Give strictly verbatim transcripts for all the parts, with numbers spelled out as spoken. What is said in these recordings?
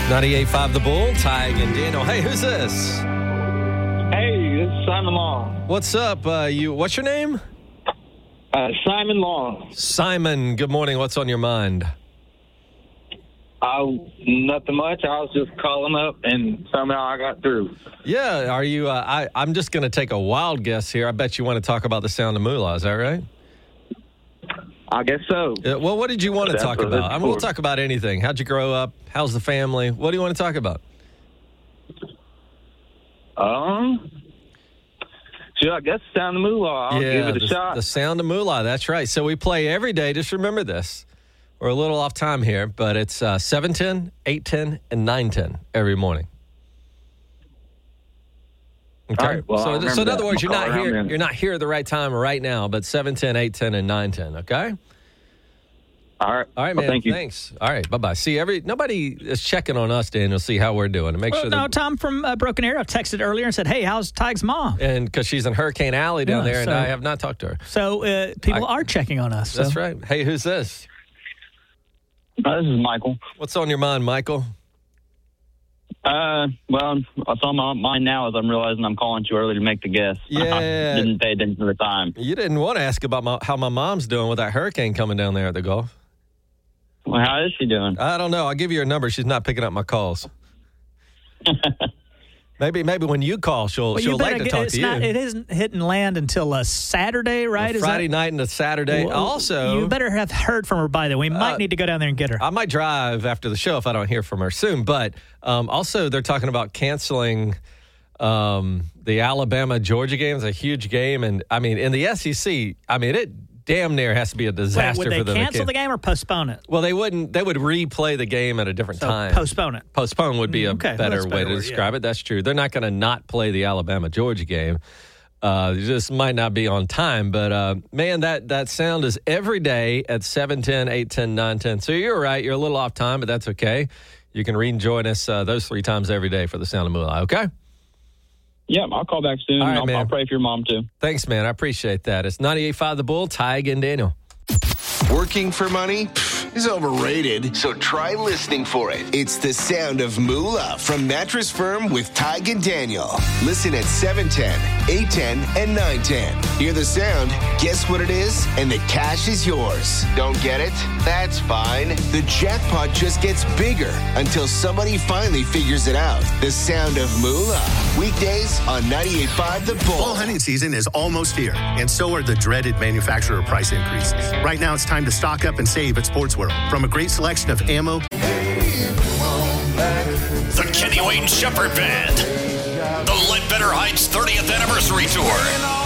ninety-eight point five The Bull, Tig and Daniel. Hey, who's this? Hey, this is Simon Long. What's up? Uh, you? What's your name? Uh, Simon Long. Simon, good morning. What's on your mind? Uh, nothing much. I was just calling up, and somehow I got through. Yeah, are you? Uh, I, I'm just going to take a wild guess here. I bet you want to talk about the sound of moolah. Is that right? I guess so. Uh, well, what did you want to That's talk what about? it's I mean, we'll for. talk about anything. How'd you grow up? How's the family? What do you want to talk about? Um, so I guess sound the moolah. I'll yeah, give it a the, shot. the sound of moolah. That's right. So we play every day. Just remember this. We're a little off time here, but it's uh, seven ten, eight ten, and nine ten every morning. Okay. All right, well, I'll so, remember so in that. other words, I'll you're call not around here. then. You're not here at the right time right now. But seven ten, eight ten, and nine ten. Okay. All right. All right, Well, man. thank you. Thanks. All right. Bye bye. See, every nobody is checking on us, Daniel. See how we're doing to make Well, sure no, that. Tom from uh, Broken Arrow texted earlier and said, "Hey, how's Tig's mom?" And because she's in Hurricane Alley down Yeah, there, and so- I have not talked to her. So uh, people I- are checking on us. So. That's right. Hey, who's this? Uh, this is Michael. What's on your mind, Michael? Uh, well, what's on my mind now is I'm realizing I'm calling too early to make the guess. Yeah. I didn't pay attention to the time. You didn't want to ask about my, how my mom's doing with that hurricane coming down there at the Gulf. Well, how is she doing? I don't know. I'll give you her number. She's not picking up my calls. maybe maybe when you call, she'll Well, she'll you like better to get- talk it's to not, you. It isn't hitting land until uh, Saturday, right? Is Friday that, night into Saturday. Well, also, you better have heard from her by then. We might Uh, need to go down there and get her. I might drive after the show if I don't hear from her soon. But um, also, they're talking about canceling um, the Alabama-Georgia game. It's a huge game. And, I mean, in the S E C, I mean, it damn near has to be a Wait, disaster would they for them. to cancel can- the game or postpone it? Well, they wouldn't. They would replay the game at a different So time. postpone it. Postpone would be a Okay, well, better that's a way better to word, describe yeah. it. That's true. They're not going to not play the Alabama-Georgia game. Uh, it just might not be on time. But, uh, man, that, that sound is every day at seven ten, eight ten, nine ten. So you're right. You're a little off time, but that's okay. You can rejoin us uh, those three times every day for the sound of moolah, okay? Yeah, I'll call back soon. All right, I'll, man. I'll pray for your mom, too. Thanks, man. I appreciate that. It's ninety-eight point five The Bull, Tig and Daniel. Working for money Pfft, is overrated, so try listening for it. It's the sound of moolah from Mattress Firm with Tig and Daniel. Listen at seven ten, eight ten, and nine ten. Hear the sound, guess what it is, and the cash is yours. Don't get it? That's fine. The jackpot just gets bigger until somebody finally figures it out. The sound of moolah. Weekdays on ninety-eight point five The Bull. Fall hunting season is almost here, and so are the dreaded manufacturer price increases. Right now, it's time to stock up and save at Sports World. From a great selection of ammo. The Kenny Wayne Shepherd Band. The Ledbetter Heights thirtieth Anniversary Tour.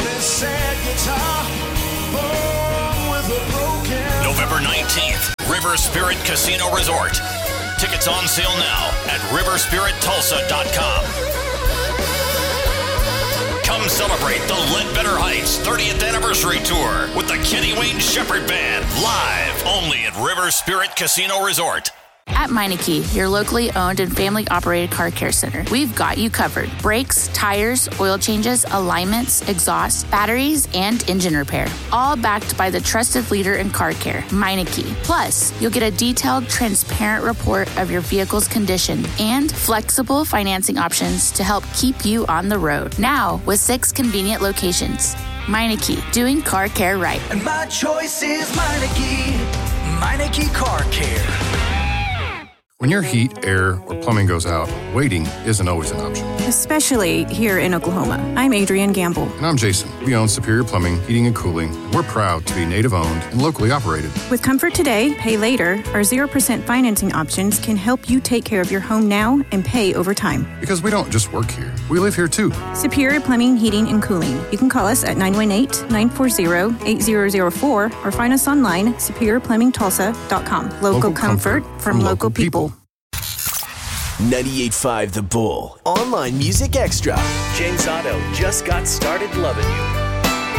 November nineteenth, River Spirit Casino Resort. Tickets on sale now at river spirit tulsa dot com. Come celebrate the Ledbetter Heights thirtieth Anniversary Tour with the Kenny Wayne Shepherd Band live only at River Spirit Casino Resort. At Meineke, your locally owned and family-operated car care center, we've got you covered. Brakes, tires, oil changes, alignments, exhaust, batteries, and engine repair. All backed by the trusted leader in car care, Meineke. Plus, you'll get a detailed, transparent report of your vehicle's condition and flexible financing options to help keep you on the road. Now, with six convenient locations. Meineke, doing car care right. And my choice is Meineke. Meineke Car Care. When your heat, air, or plumbing goes out, waiting isn't always an option. Especially here in Oklahoma. I'm Adrienne Gamble. And I'm Jason. We own Superior Plumbing, Heating, and Cooling. And we're proud to be native-owned and locally operated. With Comfort Today, Pay Later, our zero percent financing options can help you take care of your home now and pay over time. Because we don't just work here. We live here, too. Superior Plumbing, Heating, and Cooling. You can call us at nine one eight, nine four zero, eight zero zero four or find us online, superior plumbing tulsa dot com. Local, Local comfort, comfort from, from local, local people. people. ninety-eight point five The Bull. Online Music Extra. James Otto just got started loving you.